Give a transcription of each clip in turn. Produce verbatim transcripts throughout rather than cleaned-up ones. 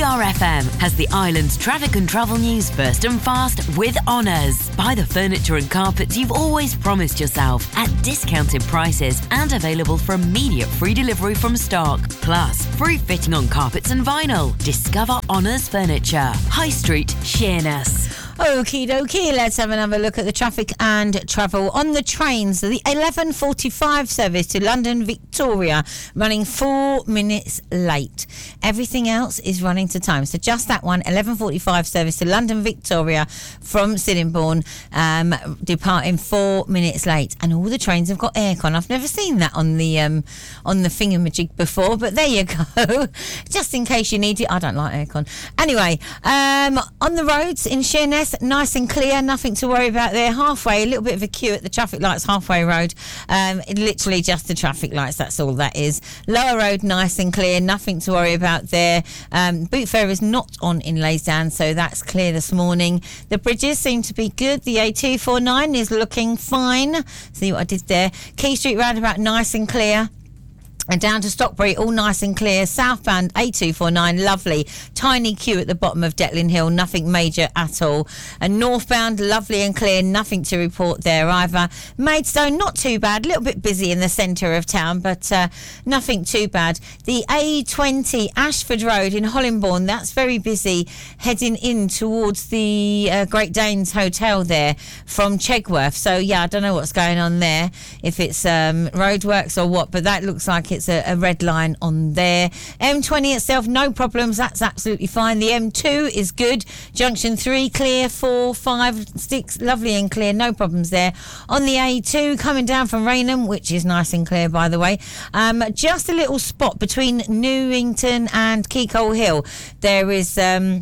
R F M has the island's traffic and travel news first and fast with Honours. Buy the furniture and carpets you've always promised yourself at discounted prices and available for immediate free delivery from stock. Plus, free fitting on carpets and vinyl. Discover Honours Furniture. High Street, Sheerness. Okie dokie, let's have another look at the traffic and travel on the trains. The eleven forty-five service to London Victoria running four minutes late. Everything else is running to time. So just that one, eleven forty-five service to London Victoria from Sittingbourne, um, departing four minutes late. And all the trains have got aircon. I've never seen that on the um, on the thingamajig before, but there you go. Just in case you need it. I don't like aircon. Anyway, um, on the roads in Sheerness, nice and clear, nothing to worry about there. Halfway, a little bit of a queue at the traffic lights, Halfway Road. Um, literally just the traffic lights, that's all that is. Lower Road, nice and clear, nothing to worry about there. Um, Boot Fair is not on in Laysdown, so that's clear this morning. The bridges seem to be good. The A two forty-nine is looking fine. See what I did there. Quay Street roundabout, nice and clear. And down to Stockbury, all nice and clear. Southbound A two forty-nine, lovely. Tiny queue at the bottom of Detling Hill, nothing major at all. And northbound, lovely and clear, nothing to report there either. Maidstone, not too bad, a little bit busy in the centre of town, but uh, nothing too bad. The A twenty Ashford Road in Hollingbourne, that's very busy, heading in towards the uh, Great Danes Hotel there from Chegworth. So, yeah, I don't know what's going on there, if it's um, roadworks or what, but that looks like it's a, a red line on there. M twenty itself, no problems, that's absolutely fine. The M two is good. Junction three, clear. four, five, six, lovely and clear, no problems there. On the A two, coming down from Raynham, which is nice and clear, by the way, um, just a little spot between Newington and Keacole Hill. There is... Um,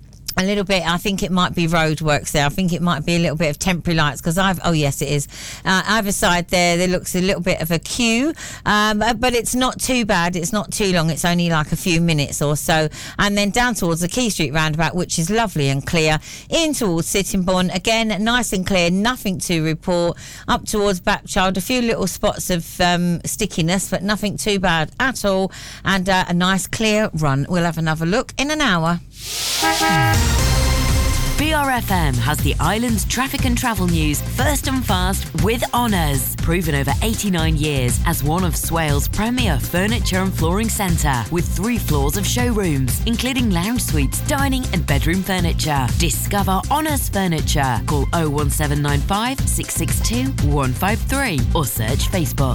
A little bit, I think it might be roadworks there. I think it might be a little bit of temporary lights because I've, oh yes it is. Uh, either side there, there looks a little bit of a queue, um, but it's not too bad. It's not too long. It's only like a few minutes or so. And then down towards the Quay Street roundabout, which is lovely and clear. In towards Sittingbourne, again, nice and clear, nothing to report. Up towards Bapchild, a few little spots of um, stickiness, but nothing too bad at all. And uh, a nice clear run. We'll have another look in an hour. B R F M has the island's traffic and travel news first and fast with Honours. Proven over eighty-nine years as one of Swale's premier furniture and flooring centre with three floors of showrooms, including lounge suites, dining and bedroom furniture. Discover Honours Furniture. Call oh one seven nine five, six six two, one five three or search Facebook.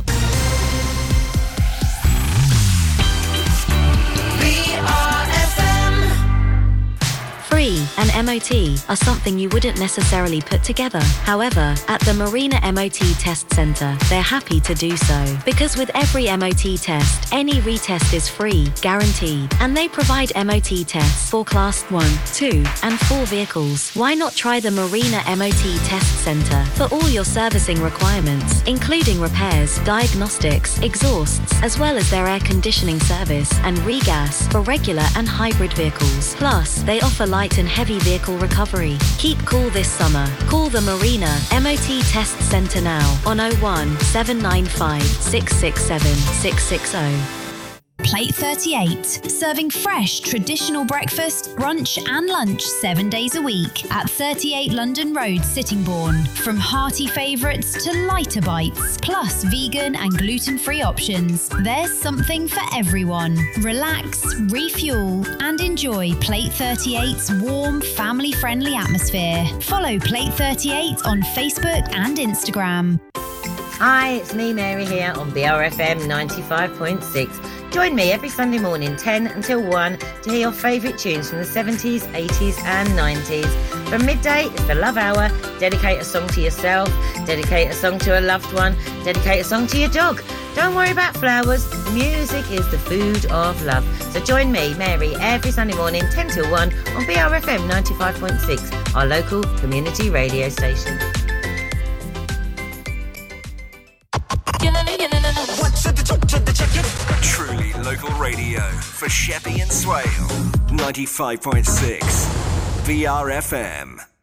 Free and M O T are something you wouldn't necessarily put together. However, at the Marina M O T Test Centre, they're happy to do so. Because with every M O T test, any retest is free, guaranteed. And they provide M O T tests for Class one, two and four vehicles. Why not try the Marina M O T Test Centre for all your servicing requirements, including repairs, diagnostics, exhausts, as well as their air conditioning service and regas for regular and hybrid vehicles. Plus, they offer light and heavy vehicle recovery. Keep cool this summer. Call the Marina M O T Test Centre now on oh one, seven nine five, six six seven, six six oh. Plate thirty-eight, serving fresh traditional breakfast, brunch and lunch seven days a week at thirty-eight London Road, Sittingbourne. From hearty favourites to lighter bites, plus vegan and gluten-free options, there's something for everyone. Relax, refuel and enjoy Plate thirty-eight's warm, family-friendly atmosphere. Follow Plate thirty-eight on Facebook and Instagram. Hi, it's me, Mary, here on B R F M ninety-five point six. Join me every Sunday morning, ten until one, to hear your favourite tunes from the seventies, eighties and nineties. From midday, it's the Love Hour. Dedicate a song to yourself, dedicate a song to a loved one, dedicate a song to your dog. Don't worry about flowers, music is the food of love. So join me, Mary, every Sunday morning, ten till one, on B R F M ninety-five point six, our local community radio station. Truly local radio for Sheppey and Swale. ninety-five point six B R F M.